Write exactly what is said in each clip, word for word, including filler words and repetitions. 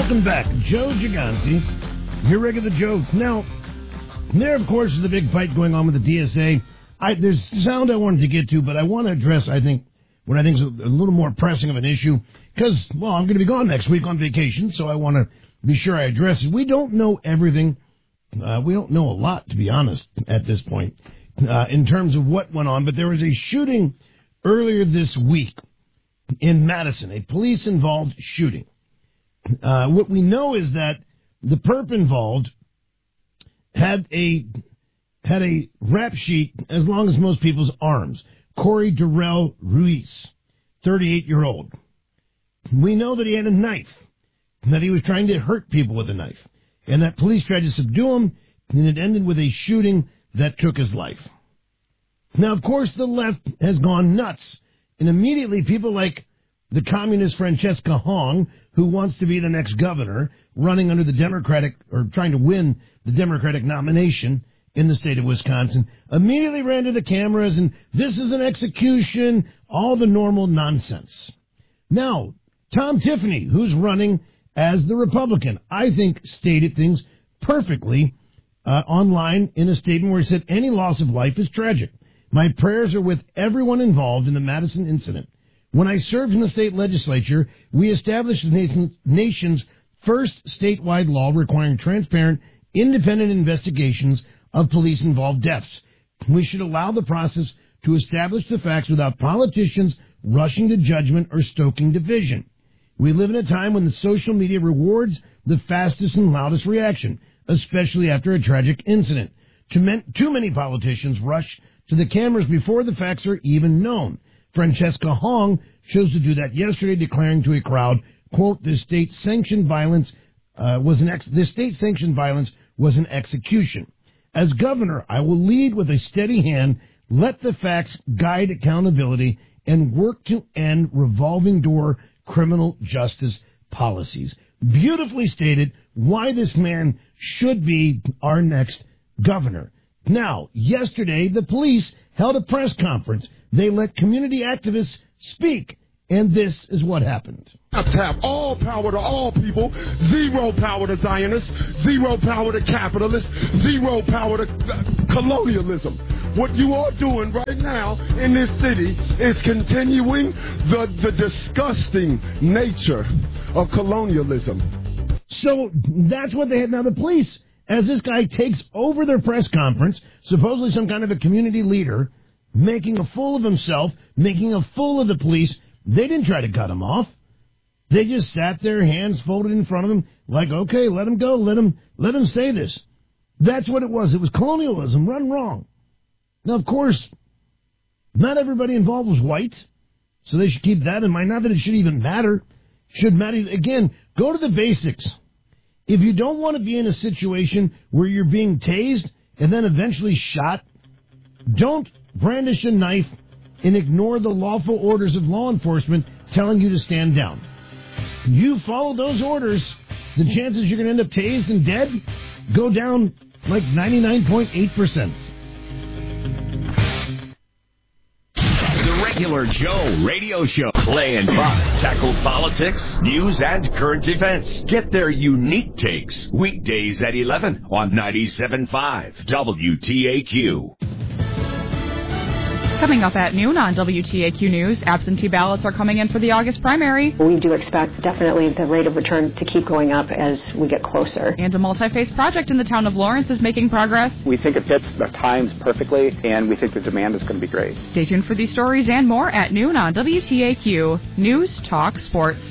Welcome back. Joe Gigante, your regular Joe. Now, there, of course, is the big fight going on with the D S A. I, there's sound I wanted to get to, but I want to address, I think, what I think is a, a little more pressing of an issue. Because, well, I'm going to be gone next week on vacation, so I want to be sure I address it. We don't know everything. Uh, we don't know a lot, to be honest, at this point, uh, in terms of what went on. But there was a shooting earlier this week in Madison, a police-involved shooting. Uh, what we know is that the perp involved had a had a rap sheet as long as most people's arms. Corey Darrell Ruiz, thirty-eight-year-old. We know that he had a knife, that he was trying to hurt people with a knife, and that police tried to subdue him, and it ended with a shooting that took his life. Now, of course, the left has gone nuts, and immediately people like the communist Francesca Hong, who wants to be the next governor, running under the Democratic, or trying to win the Democratic nomination in the state of Wisconsin, immediately ran to the cameras, and this is an execution, all the normal nonsense. Now, Tom Tiffany, who's running as the Republican, I think stated things perfectly uh, online in a statement where he said, any loss of life is tragic. My prayers are with everyone involved in the Madison incident. When I served in the state legislature, we established the nation's first statewide law requiring transparent, independent investigations of police-involved deaths. We should allow the process to establish the facts without politicians rushing to judgment or stoking division. We live in a time when the social media rewards the fastest and loudest reaction, especially after a tragic incident. Too many politicians rush to the cameras before the facts are even known. Francesca Hong chose to do that yesterday, declaring to a crowd, quote, "This state-sanctioned violence uh, was an ex- this state-sanctioned violence was an execution. As governor, I will lead with a steady hand, let the facts guide accountability, and work to end revolving door criminal justice policies." Beautifully stated why this man should be our next governor. Now, yesterday, the police held a press conference. They let community activists speak, and this is what happened. Tap all power to all people, zero power to Zionists, zero power to capitalists, zero power to colonialism. What you are doing right now in this city is continuing the, the disgusting nature of colonialism. So that's what they had. Now the police, as this guy takes over their press conference, supposedly some kind of a community leader, making a fool of himself, making a fool of the police, they didn't try to cut him off. They just sat there, hands folded in front of him, like, okay, let him go, let him, let him say this. That's what it was. It was colonialism run wrong. Now, of course, not everybody involved was white, so they should keep that in mind. Not that it should even matter. Should matter. Again, go to the basics. If you don't want to be in a situation where you're being tased and then eventually shot, don't brandish a knife and ignore the lawful orders of law enforcement telling you to stand down. You follow those orders, the chances you're going to end up tased and dead go down like ninety-nine point eight percent. The Regular Joe radio show. Clay and Buck tackle politics, news, and current events. Get their unique takes weekdays at eleven on ninety-seven point five W T A Q. Coming up at noon on W T A Q News, absentee ballots are coming in for the August primary. We do expect definitely the rate of return to keep going up as we get closer. And a multi-phase project in the town of Lawrence is making progress. We think it fits the times perfectly, and we think the demand is going to be great. Stay tuned for these stories and more at noon on W T A Q News Talk Sports.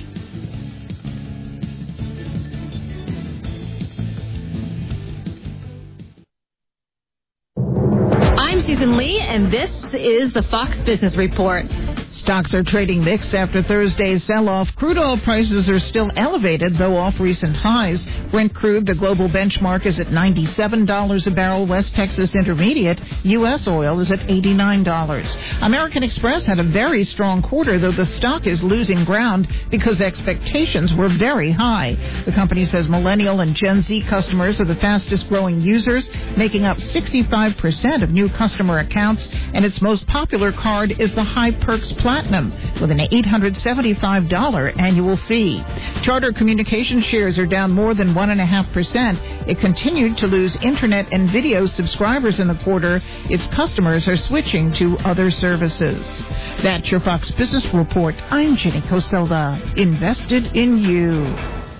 I'm Susan Lee, and this is the Fox Business Report. Stocks are trading mixed after Thursday's sell-off. Crude oil prices are still elevated, though off recent highs. Brent crude, the global benchmark, is at ninety-seven dollars a barrel. West Texas Intermediate, U S oil, is at eighty-nine dollars. American Express had a very strong quarter, though the stock is losing ground because expectations were very high. The company says millennial and Gen Z customers are the fastest-growing users, making up sixty-five percent of new customer accounts, and its most popular card is the High Perks Platinum Platinum with an eight hundred seventy-five dollars annual fee. Charter Communications shares are down more than one point five percent. It continued to lose internet and video subscribers in the quarter. Its customers are switching to other services. That's your Fox Business Report. I'm Jenny Coselda. Invested in you.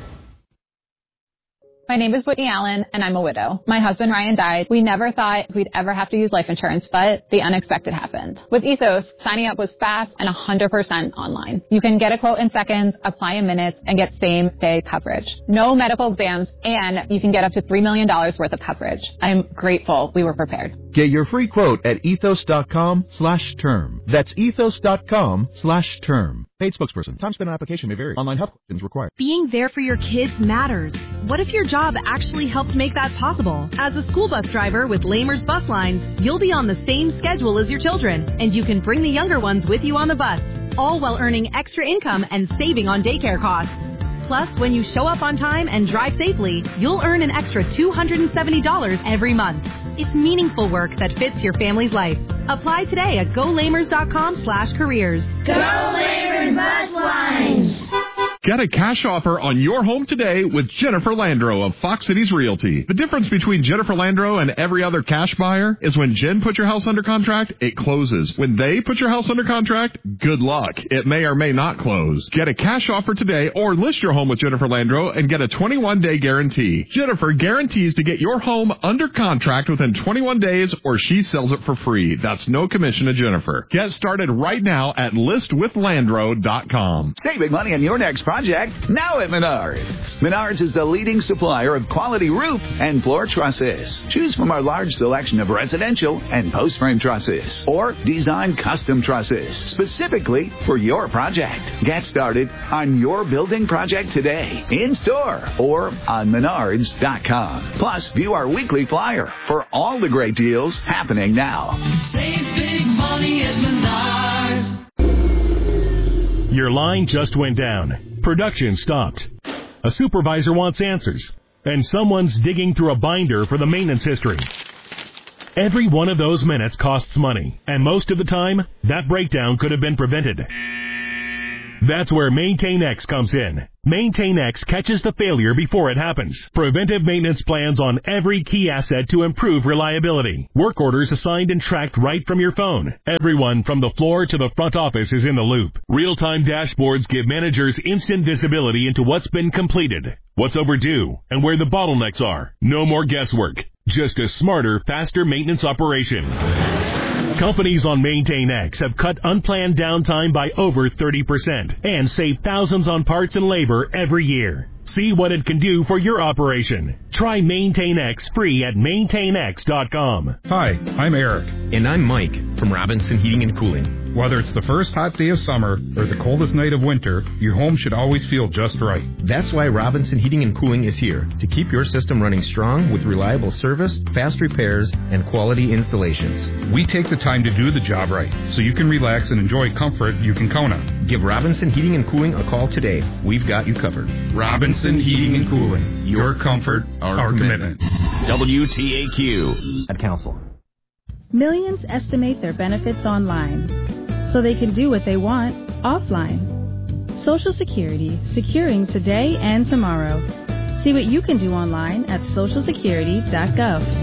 My name is Whitney Allen, and I'm a widow. My husband, Ryan, died. We never thought we'd ever have to use life insurance, but the unexpected happened. With Ethos, signing up was fast and one hundred percent online. You can get a quote in seconds, apply in minutes, and get same-day coverage. No medical exams, and you can get up to three million dollars worth of coverage. I'm grateful we were prepared. Get your free quote at ethos.com slash term. That's ethos.com slash term. Paid spokesperson. Time spent on application may vary. Online health questions required. Being there for your kids matters. What if your job actually helped make that possible? As a school bus driver with Lamers Bus Lines, you'll be on the same schedule as your children, and you can bring the younger ones with you on the bus, all while earning extra income and saving on daycare costs. Plus, when you show up on time and drive safely, you'll earn an extra two hundred seventy dollars every month. It's meaningful work that fits your family's life. Apply today at golamers.com slash careers. Go Lamers Bus Lines! Get a cash offer on your home today with Jennifer Landro of Fox Cities Realty. The difference between Jennifer Landro and every other cash buyer is when Jen puts your house under contract, it closes. When they put your house under contract, good luck. It may or may not close. Get a cash offer today or list your home with Jennifer Landro and get a twenty-one day guarantee. Jennifer guarantees to get your home under contract within twenty-one days or she sells it for free. That's no commission to Jennifer. Get started right now at list with landro dot com. Saving money on your next project. Project now at Menards. Menards is the leading supplier of quality roof and floor trusses. Choose from our large selection of residential and post-frame trusses or design custom trusses specifically for your project. Get started on your building project today in store or on menards dot com. Plus, view our weekly flyer for all the great deals happening now. Save big money at Menards. Your line just went down. Production stopped. A supervisor wants answers, and someone's digging through a binder for the maintenance history. Every one of those minutes costs money, and most of the time, that breakdown could have been prevented. That's where MaintainX comes in. MaintainX catches the failure before it happens. Preventive maintenance plans on every key asset to improve reliability. Work orders assigned and tracked right from your phone. Everyone from the floor to the front office is in the loop. Real-time dashboards give managers instant visibility into what's been completed, what's overdue, and where the bottlenecks are. No more guesswork. Just a smarter, faster maintenance operation. Companies on MaintainX have cut unplanned downtime by over thirty percent and saved thousands on parts and labor every year. See what it can do for your operation. Try MaintainX free at maintain x dot com. Hi, I'm Eric. And I'm Mike from Robinson Heating and Cooling. Whether it's the first hot day of summer or the coldest night of winter, your home should always feel just right. That's why Robinson Heating and Cooling is here to keep your system running strong with reliable service, fast repairs, and quality installations. We take the time to do the job right, so you can relax and enjoy comfort you can count on. Give Robinson Heating and Cooling a call today. We've got you covered. Robinson Heating and Cooling. Your comfort, our, our commitment. commitment. W T A Q. Ad Council. Millions estimate their benefits online, so they can do what they want offline. Social Security, securing today and tomorrow. See what you can do online at social security dot gov.